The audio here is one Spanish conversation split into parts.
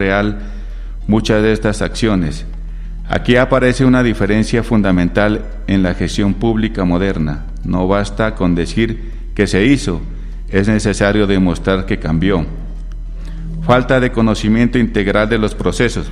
real muchas de estas acciones. Aquí aparece una diferencia fundamental en la gestión pública moderna. No basta con decir que se hizo, es necesario demostrar que cambió. Falta de conocimiento integral de los procesos.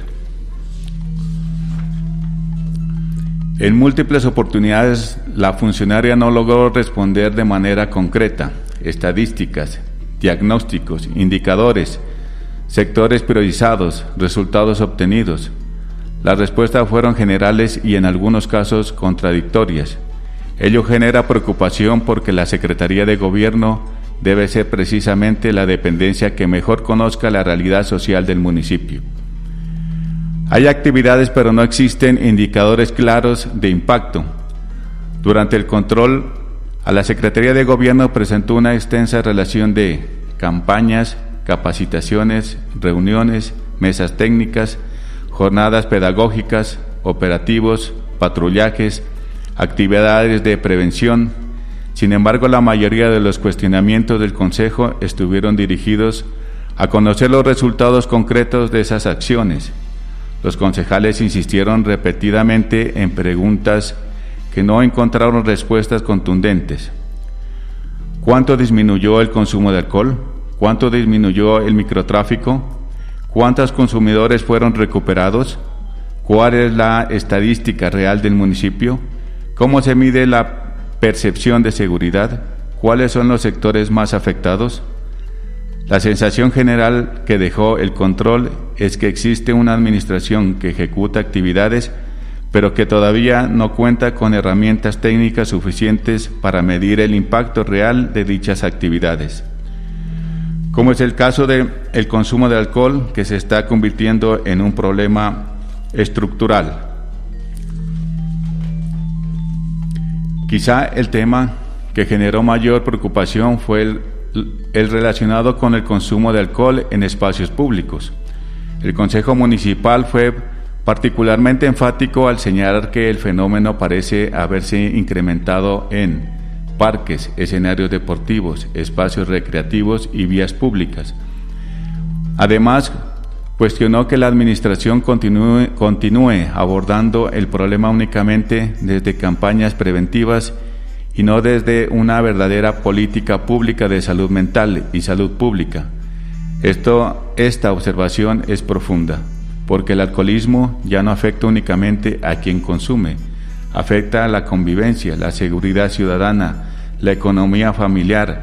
En múltiples oportunidades, la funcionaria no logró responder de manera concreta. Estadísticas, diagnósticos, indicadores, sectores priorizados, resultados obtenidos. Las respuestas fueron generales y en algunos casos contradictorias. Ello genera preocupación porque la Secretaría de Gobierno debe ser precisamente la dependencia que mejor conozca la realidad social del municipio. Hay actividades, pero no existen indicadores claros de impacto. Durante el control, a la Secretaría de Gobierno presentó una extensa relación de campañas, capacitaciones, reuniones, mesas técnicas, jornadas pedagógicas, operativos, patrullajes, actividades de prevención. Sin embargo, la mayoría de los cuestionamientos del Consejo estuvieron dirigidos a conocer los resultados concretos de esas acciones. Los concejales insistieron repetidamente en preguntas que no encontraron respuestas contundentes. ¿Cuánto disminuyó el consumo de alcohol? ¿Cuánto disminuyó el microtráfico? ¿Cuántos consumidores fueron recuperados? ¿Cuál es la estadística real del municipio? ¿Cómo se mide la percepción de seguridad? ¿Cuáles son los sectores más afectados? La sensación general que dejó el control es que existe una administración que ejecuta actividades, pero que todavía no cuenta con herramientas técnicas suficientes para medir el impacto real de dichas actividades. Como es el caso del consumo de alcohol, que se está convirtiendo en un problema estructural. Quizá el tema que generó mayor preocupación fue el relacionado con el consumo de alcohol en espacios públicos. El Consejo Municipal fue particularmente enfático al señalar que el fenómeno parece haberse incrementado en parques, escenarios deportivos, espacios recreativos y vías públicas. Además, cuestionó que la Administración continúe abordando el problema únicamente desde campañas preventivas y no desde una verdadera política pública de salud mental y salud pública. Esta observación es profunda, porque el alcoholismo ya no afecta únicamente a quien consume, afecta a la convivencia, la seguridad ciudadana, la economía familiar,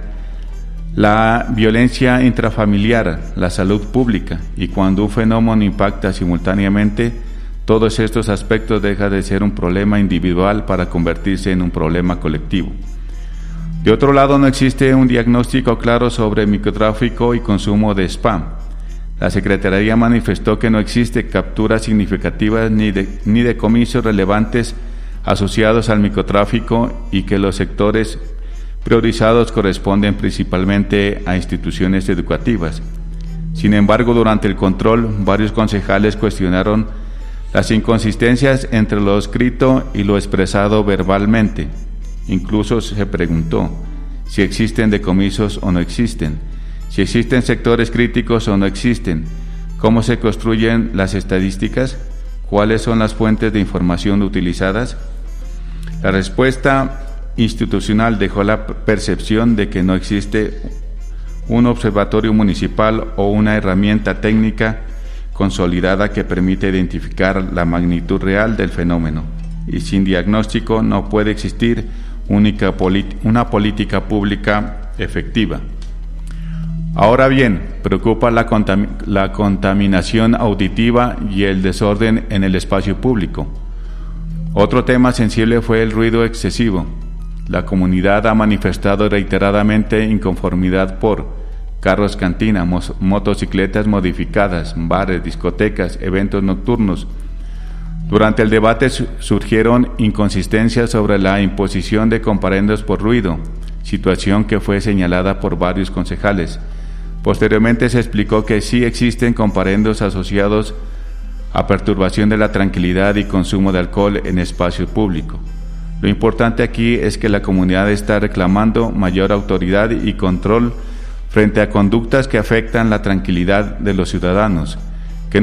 la violencia intrafamiliar, la salud pública, y cuando un fenómeno impacta simultáneamente, todos estos aspectos dejan de ser un problema individual para convertirse en un problema colectivo. De otro lado, no existe un diagnóstico claro sobre microtráfico y consumo de spam. La Secretaría manifestó que no existe capturas significativas ni decomisos relevantes asociados al microtráfico y que los sectores priorizados corresponden principalmente a instituciones educativas. Sin embargo, durante el control, varios concejales cuestionaron las inconsistencias entre lo escrito y lo expresado verbalmente. Incluso se preguntó si existen decomisos o no existen, si existen sectores críticos o no existen, cómo se construyen las estadísticas, cuáles son las fuentes de información utilizadas. La respuesta institucional dejó la percepción de que no existe un observatorio municipal o una herramienta técnica consolidada que permite identificar la magnitud real del fenómeno, y sin diagnóstico no puede existir una política pública efectiva. Ahora bien, preocupa la contaminación auditiva y el desorden en el espacio público. Otro tema sensible fue el ruido excesivo. La comunidad ha manifestado reiteradamente inconformidad por carros cantina, motocicletas modificadas, bares, discotecas, eventos nocturnos. Durante el debate surgieron inconsistencias sobre la imposición de comparendos por ruido, situación que fue señalada por varios concejales. Posteriormente se explicó que sí existen comparendos asociados a perturbación de la tranquilidad y consumo de alcohol en espacio público. Lo importante aquí es que la comunidad está reclamando mayor autoridad y control frente a conductas que afectan la tranquilidad de los ciudadanos